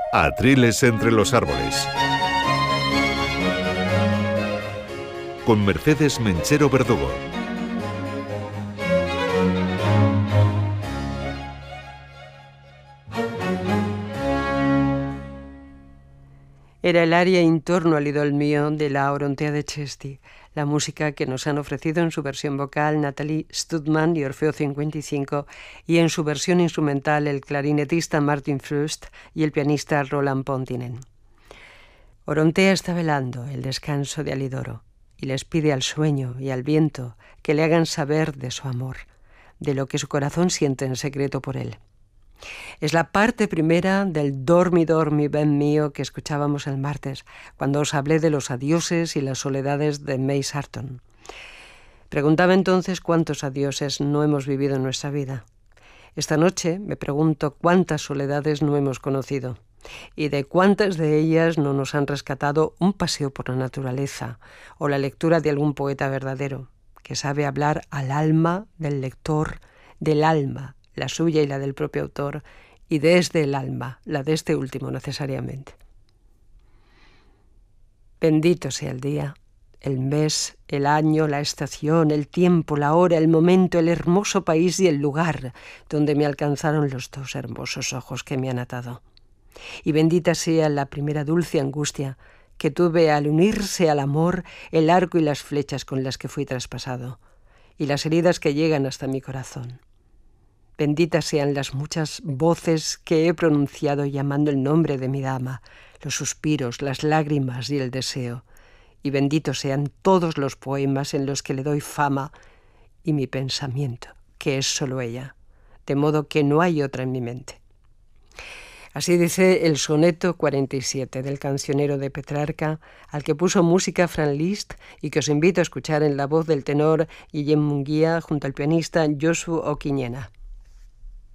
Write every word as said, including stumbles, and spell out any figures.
Atriles entre los árboles. Con Mercedes Menchero Verdugo. Era el aria intorno al idol mío de la Orontea de Chesti, la música que nos han ofrecido en su versión vocal Nathalie Studman y Orfeo cincuenta y cinco y en su versión instrumental el clarinetista Martin Frust y el pianista Roland Pontinen. Orontea está velando el descanso de Alidoro y les pide al sueño y al viento que le hagan saber de su amor, de lo que su corazón siente en secreto por él. Es la parte primera del Dormi Dormi Ben mío que escuchábamos el martes, cuando os hablé de los adioses y las soledades de May Sarton. Preguntaba entonces cuántos adioses no hemos vivido en nuestra vida. Esta noche me pregunto cuántas soledades no hemos conocido y de cuántas de ellas no nos han rescatado un paseo por la naturaleza o la lectura de algún poeta verdadero, que sabe hablar al alma del lector, del alma, la suya y la del propio autor, y desde el alma, la de este último necesariamente. Bendito sea el día, el mes, el año, la estación, el tiempo, la hora, el momento, el hermoso país y el lugar donde me alcanzaron los dos hermosos ojos que me han atado. Y bendita sea la primera dulce angustia que tuve al unirse al amor el arco y las flechas con las que fui traspasado, y las heridas que llegan hasta mi corazón. Benditas sean las muchas voces que he pronunciado llamando el nombre de mi dama, los suspiros, las lágrimas y el deseo. Y benditos sean todos los poemas en los que le doy fama y mi pensamiento, que es solo ella, de modo que no hay otra en mi mente. Así dice el soneto cuarenta y siete del cancionero de Petrarca, al que puso música Franz Liszt y que os invito a escuchar en la voz del tenor Guillem Munguía junto al pianista Josu Oquiñena.